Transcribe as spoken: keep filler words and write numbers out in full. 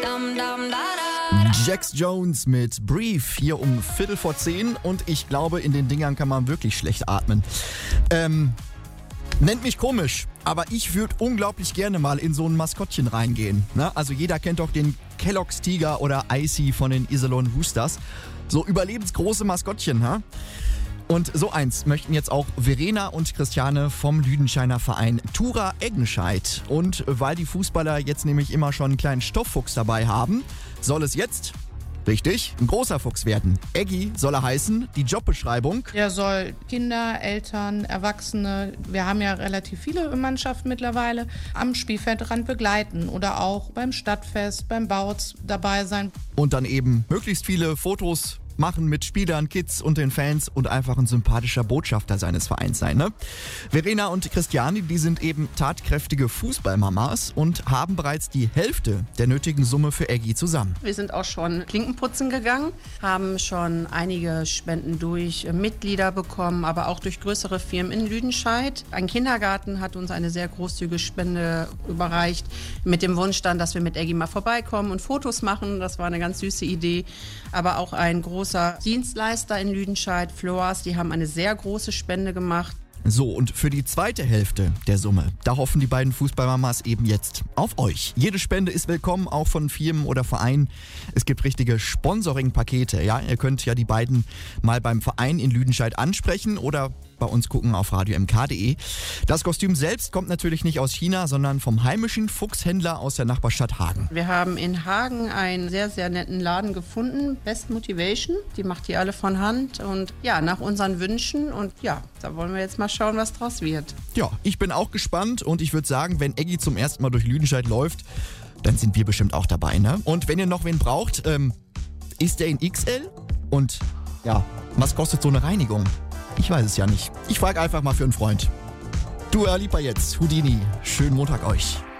Jax Jones mit Brief hier um Viertel vor zehn und ich glaube, in den Dingern kann man wirklich schlecht atmen. Ähm, nennt mich komisch, aber ich würde unglaublich gerne mal in so ein Maskottchen reingehen. Ne? Also jeder kennt doch den Kellogg's Tiger oder Icy von den Iserlohn Roosters. So überlebensgroße Maskottchen, ha? Und so eins möchten jetzt auch Verena und Christiane vom Lüdenscheiner Verein Tura Eggenscheid. Und weil die Fußballer jetzt nämlich immer schon einen kleinen Stofffuchs dabei haben, soll es jetzt, richtig, ein großer Fuchs werden. Eggi soll er heißen, die Jobbeschreibung. Er soll Kinder, Eltern, Erwachsene, wir haben ja relativ viele Mannschaften mittlerweile, am Spielfeldrand begleiten oder auch beim Stadtfest, beim Bauz dabei sein. Und dann eben möglichst viele Fotos machen mit Spielern, Kids und den Fans und einfach ein sympathischer Botschafter seines Vereins sein, ne? Verena und Christiane, die sind eben tatkräftige Fußballmamas und haben bereits die Hälfte der nötigen Summe für Eggi zusammen. Wir sind auch schon Klinkenputzen gegangen, haben schon einige Spenden durch Mitglieder bekommen, aber auch durch größere Firmen in Lüdenscheid. Ein Kindergarten hat uns eine sehr großzügige Spende überreicht, mit dem Wunsch dann, dass wir mit Eggi mal vorbeikommen und Fotos machen. Das war eine ganz süße Idee, aber auch ein großer großer Dienstleister in Lüdenscheid, Floas, die haben eine sehr große Spende gemacht. So, und für die zweite Hälfte der Summe, da hoffen die beiden Fußballmamas eben jetzt auf euch. Jede Spende ist willkommen, auch von Firmen oder Vereinen. Es gibt richtige Sponsoring-Pakete. Ja, ihr könnt ja die beiden mal beim Verein in Lüdenscheid ansprechen oder bei uns gucken auf radio m k punkt d e. Das Kostüm selbst kommt natürlich nicht aus China, sondern vom heimischen Fuchshändler aus der Nachbarstadt Hagen. Wir haben in Hagen einen sehr, sehr netten Laden gefunden, Best Motivation. Die macht die alle von Hand und ja, nach unseren Wünschen. Und ja, da wollen wir jetzt mal schauen, was draus wird. Ja, ich bin auch gespannt und ich würde sagen, wenn Eggi zum ersten Mal durch Lüdenscheid läuft, dann sind wir bestimmt auch dabei, ne? Und wenn ihr noch wen braucht, ähm, ist der in X L? Und ja, was kostet so eine Reinigung? Ich weiß es ja nicht. Ich frage einfach mal für einen Freund. Du, Lipa jetzt, Houdini. Schönen Montag euch.